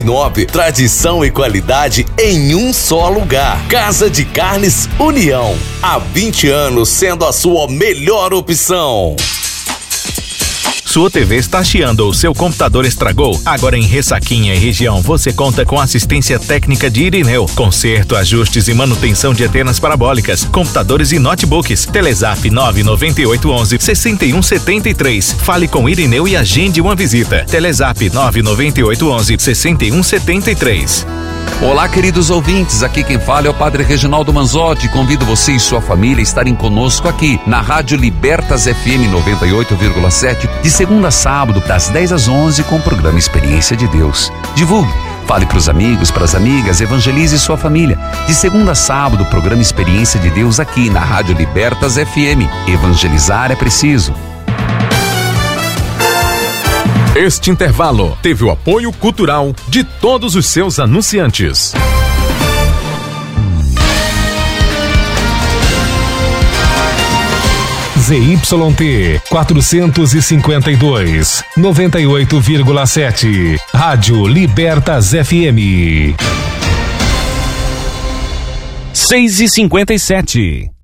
Tradição e qualidade em um só lugar. Casa de Carnes União. Há 20 anos sendo a sua melhor opção. Sua TV está chiando ou seu computador estragou? Agora em Ressaquinha e região você conta com assistência técnica de Irineu. Conserto, ajustes e manutenção de antenas parabólicas, computadores e notebooks. Telezap 99811 6173. Fale com Irineu e agende uma visita. Telezap 99811 6173. Olá, queridos ouvintes, aqui quem fala é o Padre Reginaldo Manzotti. Convido você e sua família a estarem conosco aqui na Rádio Libertas FM 98,7, de segunda a sábado, das 10 às 11, com o programa Experiência de Deus. Divulgue, fale para os amigos, para as amigas, evangelize sua família. De segunda a sábado, o programa Experiência de Deus aqui na Rádio Libertas FM. Evangelizar é preciso. Este intervalo teve o apoio cultural de todos os seus anunciantes. ZYT 452, 98,7. Rádio Libertas FM. 6h57.